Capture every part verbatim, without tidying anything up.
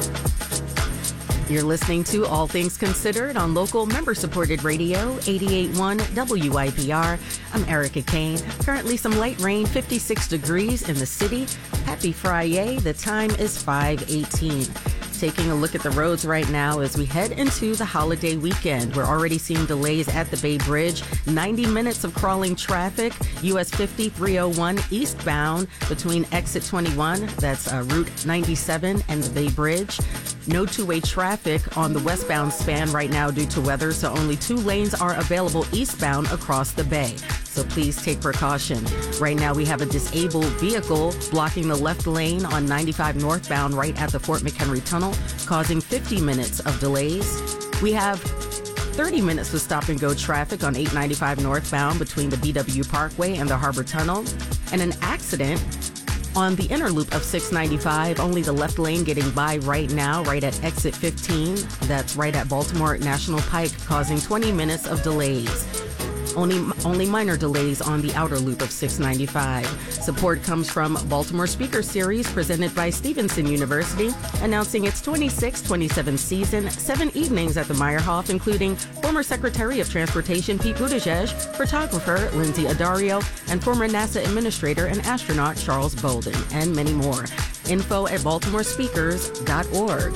You're listening to All Things Considered on local member-supported radio, eighty-eight point one W I P R. I'm Erica Kane. Currently some light rain, fifty-six degrees in the city. Happy Friday. The time is five eighteen. Taking a look at the roads right now as we head into the holiday weekend. We're already seeing delays at the Bay Bridge, ninety minutes of crawling traffic, U S fifty three oh one eastbound between exit twenty-one, that's uh, Route ninety-seven and the Bay Bridge. No two-way traffic on the westbound span right now due to weather, so only two lanes are available eastbound across the bay. So please take precaution. Right now we have a disabled vehicle blocking the left lane on ninety-five northbound right at the Fort McHenry Tunnel, causing fifty minutes of delays. We have thirty minutes of stop-and-go traffic on eight ninety-five northbound between the B W Parkway and the Harbor Tunnel, and an accident on the inner loop of six ninety-five, only the left lane getting by right now, right at exit fifteen. That's right at Baltimore National Pike, causing twenty minutes of delays. Only, only minor delays on the outer loop of six ninety-five. Support comes from Baltimore Speaker Series presented by Stevenson University, announcing its twenty-six twenty-seven season, seven evenings at the Meyerhoff, including former Secretary of Transportation Pete Buttigieg, photographer Lindsay Addario, and former NASA Administrator and astronaut Charles Bolden, and many more. Info at baltimore speakers dot org.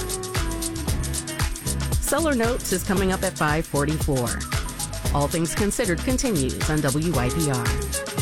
Solar Notes is coming up at five forty-four. All Things Considered continues on W I P R.